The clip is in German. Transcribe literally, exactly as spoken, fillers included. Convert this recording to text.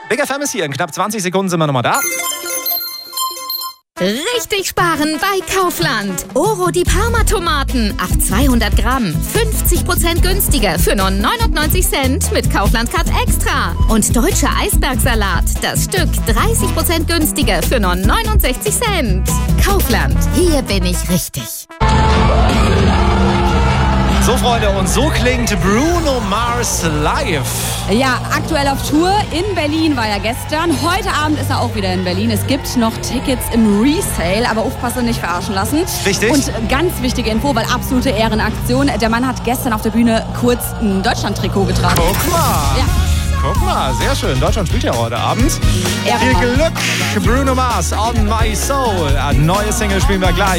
Big F M ist hier. In knapp zwanzig Sekunden sind wir nochmal da. Richtig sparen bei Kaufland. Oro die Parma-Tomaten auf zweihundert Gramm. fünfzig Prozent günstiger für nur neunundneunzig Cent mit Kaufland Card Extra. Und deutscher Eisbergsalat. Das Stück dreißig Prozent günstiger für nur neunundsechzig Cent. Kaufland. Hier bin ich richtig. So, Freunde, und so klingt Bruno Mars live. Ja, aktuell auf Tour in Berlin war er gestern. Heute Abend ist er auch wieder in Berlin. Es gibt noch Tickets im Resale, aber aufpassen, nicht verarschen lassen. Richtig. Und ganz wichtige Info, weil absolute Ehrenaktion. Der Mann hat gestern auf der Bühne kurz ein Deutschland-Trikot getragen. Guck mal. Ja. Guck mal, sehr schön. Deutschland spielt ja heute Abend. Viel Glück, Bruno Mars, On My Soul. Eine neue Single spielen wir gleich.